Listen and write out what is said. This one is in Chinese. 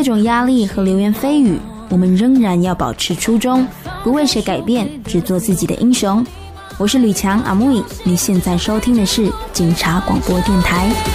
各种压力和流言蜚语，我们仍然要保持初衷，不为谁改变，只做自己的英雄。我是吕强阿木，你现在收听的是警察广播电台。